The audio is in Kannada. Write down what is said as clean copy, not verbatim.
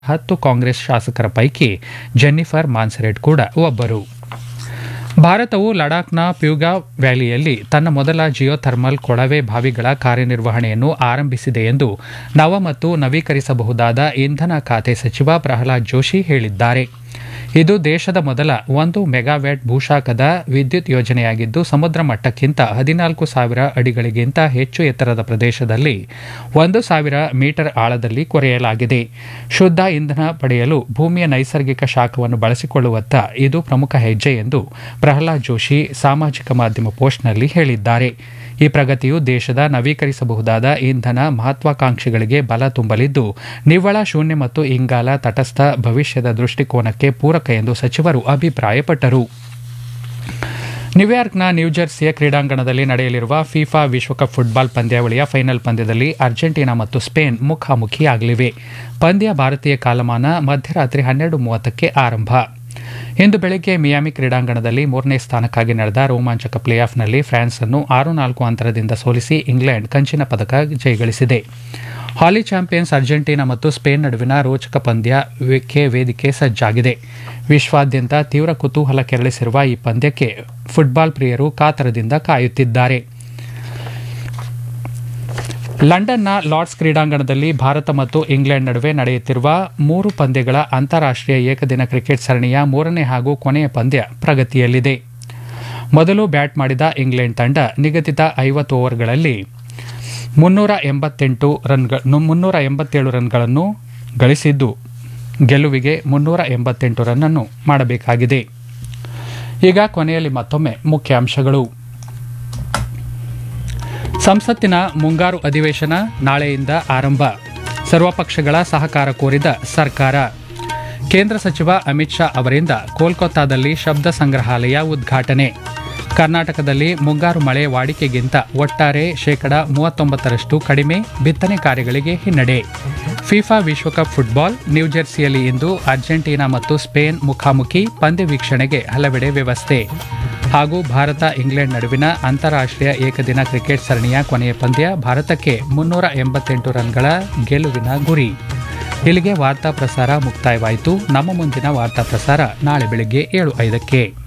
10 ಕಾಂಗ್ರೆಸ್ ಶಾಸಕರ ಪೈಕಿ ಜೆನ್ನಿಫರ್ ಮಾನ್ಸೆರೆಟ್ ಕೂಡ ಒಬ್ಬರು. ಭಾರತವು ಲಡಾಖ್ನ ಪ್ಯೂಗಾ ವ್ಯಾಲಿಯಲ್ಲಿ ತನ್ನ ಮೊದಲ ಜಿಯೋಥರ್ಮಲ್ ಕೊಳವೆ ಬಾವಿಗಳ ಕಾರ್ಯನಿರ್ವಹಣೆಯನ್ನು ಆರಂಭಿಸಿದೆ ಎಂದು ನವ ಮತ್ತು ನವೀಕರಿಸಬಹುದಾದ ಇಂಧನ ಖಾತೆ ಸಚಿವ ಪ್ರಹ್ಲಾದ್ ಜೋಶಿ ಹೇಳಿದ್ದಾರೆ. ಇದು ದೇಶದ ಮೊದಲ 1 ಮೆಗಾವ್ಯಾಟ್ ಭೂಶಾಖದ ವಿದ್ಯುತ್ ಯೋಜನೆಯಾಗಿದ್ದು, ಸಮುದ್ರ ಮಟ್ಟಕ್ಕಿಂತ 14,000 ಅಡಿಗಳಿಗಿಂತ ಹೆಚ್ಚು ಎತ್ತರದ ಪ್ರದೇಶದಲ್ಲಿ 1,000 ಮೀಟರ್ ಆಳದಲ್ಲಿ ಕೊರೆಯಲಾಗಿದೆ. ಶುದ್ಧ ಇಂಧನ ಪಡೆಯಲು ಭೂಮಿಯ ನೈಸರ್ಗಿಕ ಶಾಖವನ್ನು ಬಳಸಿಕೊಳ್ಳುವತ್ತ ಇದು ಪ್ರಮುಖ ಹೆಜ್ಜೆ ಎಂದು ಪ್ರಹ್ಲಾದ್ ಜೋಶಿ ಸಾಮಾಜಿಕ ಮಾಧ್ಯಮ ಪೋಸ್ಟ್ನಲ್ಲಿ ಹೇಳಿದ್ದಾರೆ. ಈ ಪ್ರಗತಿಯು ದೇಶದ ನವೀಕರಿಸಬಹುದಾದ ಇಂಧನ ಮಹತ್ವಾಕಾಂಕ್ಷೆಗಳಿಗೆ ಬಲ ತುಂಬಲಿದ್ದು, ನಿವ್ವಳ ಶೂನ್ಯ ಮತ್ತು ಇಂಗಾಲ ತಟಸ್ಥ ಭವಿಷ್ಯದ ದೃಷ್ಟಿಕೋನಕ್ಕೆ ಪೂರಕ ಎಂದು ಸಚಿವರು ಅಭಿಪ್ರಾಯಪಟ್ಟರು. ನ್ಯೂಯಾರ್ಕ್ನ ನ್ಯೂಜೆರ್ಸಿಯ ಕ್ರೀಡಾಂಗಣದಲ್ಲಿ ನಡೆಯಲಿರುವ ಫಿಫಾ ವಿಶ್ವಕಪ್ ಫುಟ್ಬಾಲ್ ಪಂದ್ಯಾವಳಿಯ ಫೈನಲ್ ಪಂದ್ಯದಲ್ಲಿ ಅರ್ಜೆಂಟೀನಾ ಮತ್ತು ಸ್ಪೇನ್ ಮುಖಾಮುಖಿಯಾಗಲಿವೆ. ಪಂದ್ಯ ಭಾರತೀಯ ಕಾಲಮಾನ ಮಧ್ಯರಾತ್ರಿ 12:30ಕ್ಕೆ ಆರಂಭ. ಇಂದು ಬೆಳಗ್ಗೆ ಮಿಯಾಮಿ ಕ್ರೀಡಾಂಗಣದಲ್ಲಿ 3ನೇ ಸ್ಥಾನಕ್ಕಾಗಿ ನಡೆದ ರೋಮಾಂಚಕ ಪ್ಲೇಆಫ್ನಲ್ಲಿ ಫ್ರಾನ್ಸ್ ಅನ್ನು 6-4 ಅಂತರದಿಂದ ಸೋಲಿಸಿ ಇಂಗ್ಲೆಂಡ್ ಕಂಚಿನ ಪದಕ ಜಯಗಳಿಸಿದೆ. ಹಾಲಿ ಚಾಂಪಿಯನ್ಸ್ ಅರ್ಜೆಂಟೀನಾ ಮತ್ತು ಸ್ಪೇನ್ ನಡುವಿನ ರೋಚಕ ಪಂದ್ಯಕ್ಕೆ ವೇದಿಕೆ ಸಜ್ಜಾಗಿದೆ. ವಿಶ್ವಾದ್ಯಂತ ತೀವ್ರ ಕುತೂಹಲ ಕೆರಳಿಸಿರುವ ಈ ಪಂದ್ಯಕ್ಕೆ ಫುಟ್ಬಾಲ್ ಪ್ರಿಯರು ಕಾತರದಿಂದ ಕಾಯುತ್ತಿದ್ದಾರೆ. ಲಂಡನ್ನ ಲಾರ್ಡ್ಸ್ ಕ್ರೀಡಾಂಗಣದಲ್ಲಿ ಭಾರತ ಮತ್ತು ಇಂಗ್ಲೆಂಡ್ ನಡುವೆ ನಡೆಯುತ್ತಿರುವ 3 ಪಂದ್ಯಗಳ ಅಂತಾರಾಷ್ಟ್ರೀಯ ಏಕದಿನ ಕ್ರಿಕೆಟ್ ಸರಣಿಯ 3ನೇ ಹಾಗೂ ಕೊನೆಯ ಪಂದ್ಯ ಪ್ರಗತಿಯಲ್ಲಿದೆ. ಮೊದಲು ಬ್ಯಾಟ್ ಮಾಡಿದ ಇಂಗ್ಲೆಂಡ್ ತಂಡ ನಿಗದಿತ 50 ಓವರ್ಗಳಲ್ಲಿ 387 ರನ್ಗಳನ್ನು ಗಳಿಸಿದ್ದು, ಗೆಲುವಿಗೆ 388 ರನ್ ಅನ್ನು ಮಾಡಬೇಕಾಗಿದೆ. ಈಗ ಕೊನೆಯಲ್ಲಿ ಮತ್ತೊಮ್ಮೆ ಮುಖ್ಯಾಂಶಗಳು. ಸಂಸತ್ತಿನ ಮುಂಗಾರು ಅಧಿವೇಶನ ನಾಳೆಯಿಂದ ಆರಂಭ. ಸರ್ವಪಕ್ಷಗಳ ಸಹಕಾರ ಕೋರಿದ ಸರ್ಕಾರ. ಕೇಂದ್ರ ಸಚಿವ ಅಮಿತ್ ಶಾ ಅವರಿಂದ ಕೋಲ್ಕತ್ತಾದಲ್ಲಿ ಶಬ್ದ ಸಂಗ್ರಹಾಲಯ ಉದ್ಘಾಟನೆ. ಕರ್ನಾಟಕದಲ್ಲಿ ಮುಂಗಾರು ಮಳೆ ವಾಡಿಕೆಗಿಂತ ಒಟ್ಟಾರೆ 39% ಕಡಿಮೆ, ಬಿತ್ತನೆ ಕಾರ್ಯಗಳಿಗೆ ಹಿನ್ನಡೆ. ಫಿಫಾ ವಿಶ್ವಕಪ್ ಫುಟ್ಬಾಲ್, ನ್ಯೂಜೆರ್ಸಿಯಲ್ಲಿ ಇಂದು ಅರ್ಜೆಂಟೀನಾ ಮತ್ತು ಸ್ಪೇನ್ ಮುಖಾಮುಖಿ, ಪಂದ್ಯ ವೀಕ್ಷಣೆಗೆ ಹಲವೆಡೆ ವ್ಯವಸ್ಥೆ. ಹಾಗೂ ಭಾರತ ಇಂಗ್ಲೆಂಡ್ ನಡುವಿನ ಅಂತಾರಾಷ್ಟ್ರೀಯ ಏಕದಿನ ಕ್ರಿಕೆಟ್ ಸರಣಿಯ ಕೊನೆಯ ಪಂದ್ಯ, ಭಾರತಕ್ಕೆ 388 ರನ್ಗಳ ಗೆಲುವಿನ ಗುರಿ. ಇಲ್ಲಿಗೆ ವಾರ್ತಾ ಪ್ರಸಾರ ಮುಕ್ತಾಯವಾಯಿತು. ನಮ್ಮ ಮುಂದಿನ ವಾರ್ತಾ ಪ್ರಸಾರ ನಾಳೆ ಬೆಳಗ್ಗೆ 7:05ಕ್ಕೆ.